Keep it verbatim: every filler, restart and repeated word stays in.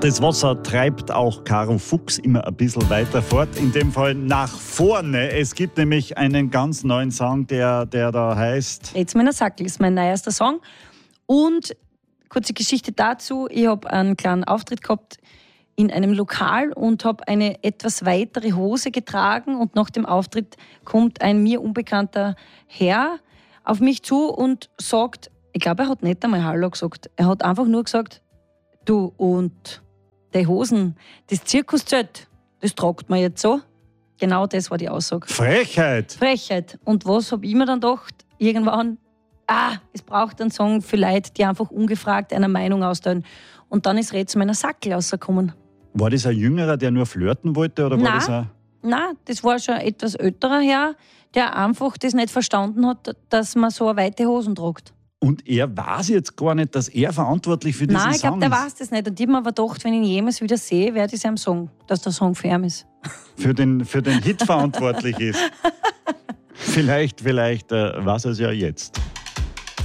Das Wasser treibt auch Karo Fuchs immer ein bisschen weiter fort, in dem Fall nach vorne. Es gibt nämlich einen ganz neuen Song, der, der da heißt... Jetzt meiner Sackel ist mein neuester Song. Und kurze Geschichte dazu, ich habe einen kleinen Auftritt gehabt in einem Lokal und habe eine etwas weitere Hose getragen und nach dem Auftritt kommt ein mir unbekannter Herr auf mich zu und sagt, ich glaube, er hat nicht einmal Hallo gesagt, er hat einfach nur gesagt, du und... die Hosen, das Zirkuszelt, das tragt man jetzt so. Genau das war die Aussage. Frechheit! Frechheit. Und was habe ich mir dann gedacht? Irgendwann, ah, es braucht einen Song für Leute, die einfach ungefragt eine Meinung austeilen. Und dann ist Red zu meiner Sackel rausgekommen. War das ein Jüngerer, der nur flirten wollte? Oder war Nein, das ein... nein, das war schon ein etwas älterer Herr, der einfach das nicht verstanden hat, dass man so eine weite Hosen tragt. Und er weiß jetzt gar nicht, dass er verantwortlich für diesen Nein, ich glaube, Song der ist. weiß das nicht. Und ich habe mir aber gedacht, wenn ich ihn jemals wieder sehe, werde ich es ihm sagen, dass der Song für ihn ist. Für den, für den Hit verantwortlich ist. Vielleicht, vielleicht äh, weiß er es ja jetzt.